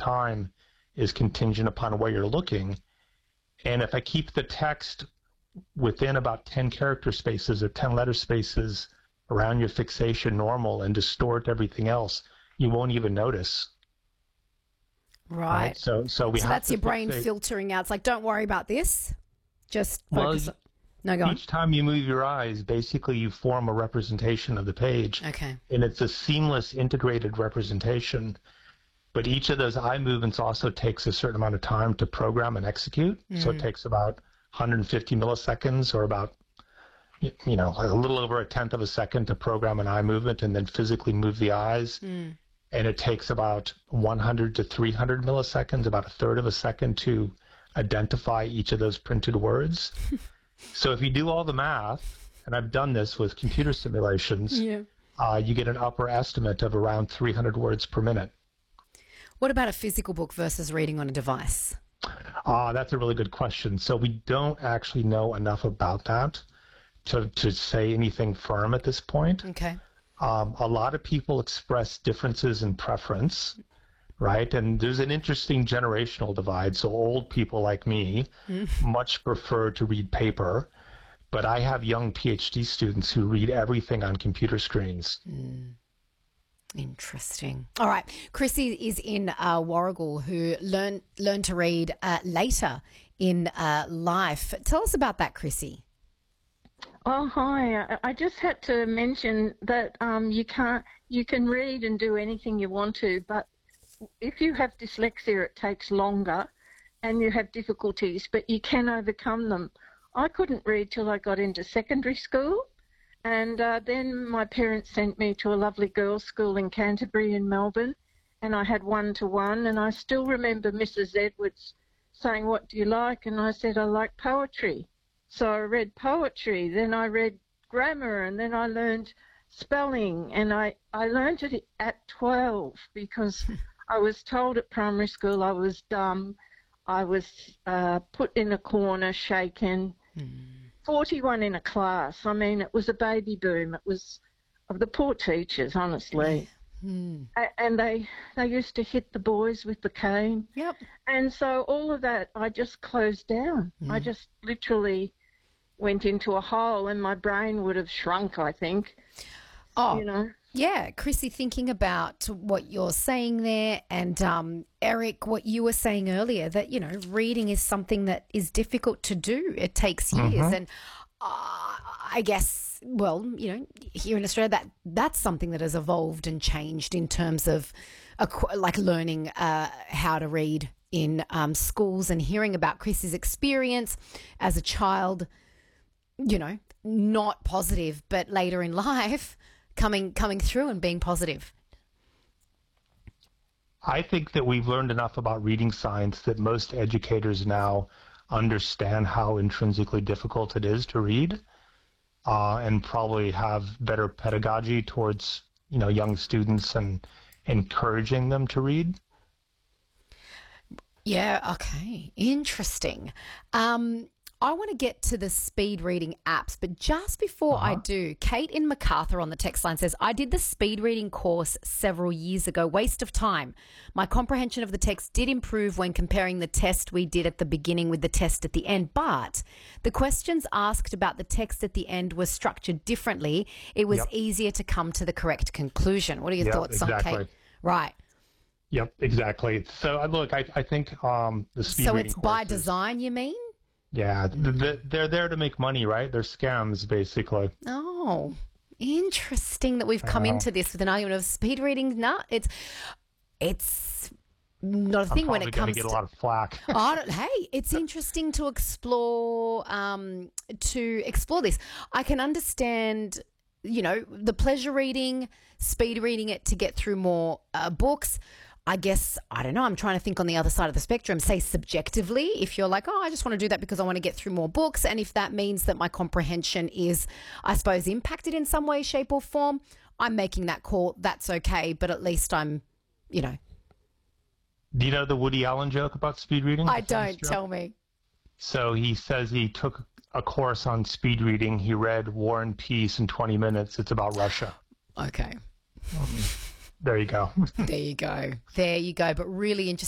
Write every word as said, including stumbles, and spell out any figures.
time is contingent upon where you're looking. And if I keep the text within about ten character spaces or ten letter spaces around your fixation normal and distort everything else, you won't even notice. Right. Right? So, so we so have that's to your brain fixate. filtering out. It's like, don't worry about this. Just focus. Well, on... No, go on. Each time you move your eyes, basically you form a representation of the page. Okay. And it's a seamless, integrated representation. But each of those eye movements also takes a certain amount of time to program and execute. Mm. So it takes about one hundred fifty milliseconds, or about, you know, a little over a tenth of a second to program an eye movement and then physically move the eyes. Mm. And it takes about one hundred to three hundred milliseconds, about a third of a second, to identify each of those printed words. So if you do all the math, and I've done this with computer simulations, yeah. uh, you get an upper estimate of around three hundred words per minute. What about a physical book versus reading on a device? Uh, that's a really good question. So we don't actually know enough about that to, to say anything firm at this point. Okay. Um, a lot of people express differences in preference, right? And there's an interesting generational divide. So old people like me mm. much prefer to read paper, but I have young PhD students who read everything on computer screens. Mm. Interesting. All right. Chrissy is in uh, Warragul, who learned learned to read uh, later in uh, life. Tell us about that, Chrissy. Oh, hi. I just had to mention that um, you can't, you can read and do anything you want to, but if you have dyslexia, it takes longer and you have difficulties, but you can overcome them. I couldn't read till I got into secondary school, and uh, then my parents sent me to a lovely girls' school in Canterbury in Melbourne, and I had one-to-one, and I still remember Missus Edwards saying, "What do you like?" And I said, "I like poetry." So I read poetry, then I read grammar, and then I learned spelling, and I, I learned it at twelve because I was told at primary school I was dumb. I was uh, put in a corner, shaken, mm. forty-one in a class. I mean, it was a baby boom. It was of the poor teachers, honestly. Mm. A- and they, they used to hit the boys with the cane. Yep. And so all of that, I just closed down. Mm. I just literally went into a hole, and my brain would have shrunk, I think. Oh, you know. Yeah, Chrissy, thinking about what you're saying there, and um, Eric, what you were saying earlier, that, you know, reading is something that is difficult to do. It takes years. Mm-hmm. And uh, I guess, well, you know, here in Australia, that that's something that has evolved and changed in terms of uh, like learning uh, how to read in um, schools, and hearing about Chrissy's experience as a child, you know, not positive, but later in life coming coming through and being positive. I think that we've learned enough about reading science that most educators now understand how intrinsically difficult it is to read, uh, and probably have better pedagogy towards, you know, young students and encouraging them to read. Yeah, okay. Interesting. Um, I want to get to the speed reading apps, but just before uh-huh. I do, Kate in MacArthur on the text line says, I did the speed reading course several years ago. Waste of time. My comprehension of the text did improve when comparing the test we did at the beginning with the test at the end, but the questions asked about the text at the end were structured differently. It was yep. easier to come to the correct conclusion. What are your yep, thoughts exactly. on Kate? Right. Yep, exactly. So uh, look, I, I think um, the speed so reading it's by courses, design, you mean? Yeah, they're there to make money, right? They're scams, basically. Oh, interesting that we've come uh, into this with an argument of speed reading. No, it's it's not a thing when it comes to... get a lot of flack. I don't, hey, it's interesting to explore, um, to explore this. I can understand, you know, the pleasure reading, speed reading it to get through more uh, books. I guess, I don't know, I'm trying to think on the other side of the spectrum, say subjectively, if you're like, oh, I just want to do that because I want to get through more books, and if that means that my comprehension is, I suppose, impacted in some way, shape or form, I'm making that call, that's okay, but at least I'm, you know. Do you know the Woody Allen joke about speed reading? I don't, tell me. So he says he took a course on speed reading, he read War and Peace in twenty minutes, it's about Russia. Okay. Um, There you go. There you go. There you go. But really interesting.